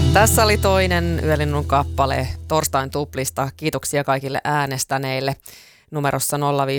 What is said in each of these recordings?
Tässä oli toinen Yölinnun kappale torstain tuplista. Kiitoksia kaikille äänestäneille. Numerossa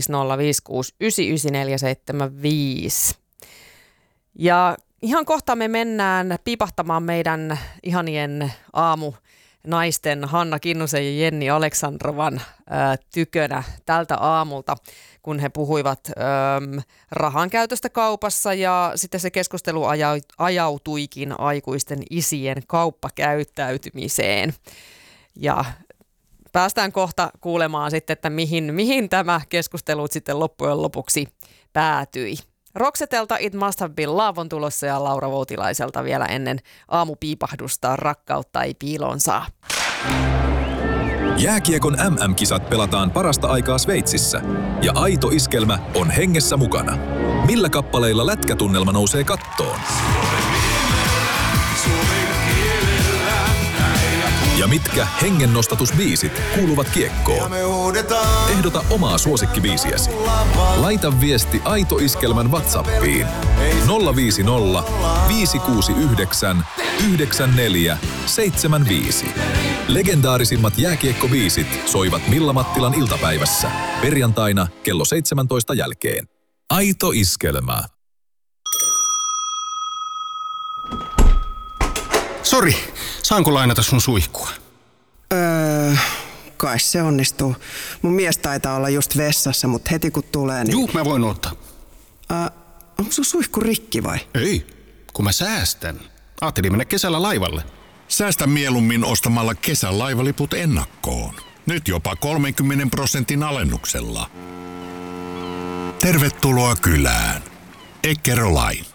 05056999475. Ja ihan kohta me mennään pipahtamaan meidän ihanien aamunaisten Hanna Kinnusen ja Jenni Aleksandrovan tykönä tältä aamulta, kun he puhuivat rahan käytöstä kaupassa ja sitten se keskustelu ajautuikin aikuisten isien kauppakäyttäytymiseen. Ja päästään kohta kuulemaan sitten, että mihin tämä keskustelu sitten loppujen lopuksi päätyi. Roksetelta It Must Have Been Love on tulossa ja Laura Voutilaiselta vielä ennen aamupiipahdusta Rakkautta ei piiloon saa. Jääkiekon MM-kisat pelataan parasta aikaa Sveitsissä ja aito iskelmä on hengessä mukana. Millä kappaleilla lätkätunnelma nousee kattoon? Ja mitkä hengennostatusbiisit kuuluvat kiekkoon? Ehdota omaa suosikkibiisiäsi. Laita viesti Aito Iskelmän WhatsAppiin 050 569 9475. Legendaarisimmat jääkiekkobiisit soivat Milla-Mattilan iltapäivässä perjantaina kello 17 jälkeen. Aito Iskelmä. Sori, saanko lainata sun suihkua? Kai se onnistuu. Mun mies taitaa olla just vessassa, mutta heti kun tulee, niin... Juu, mä voin ottaa. Onko sun suihku rikki vai? Ei, kun mä säästän. Ajattelin mennä kesällä laivalle. Säästä mieluummin ostamalla kesän laivaliput ennakkoon. Nyt jopa 30% alennuksella. Tervetuloa kylään. Eckerö Line.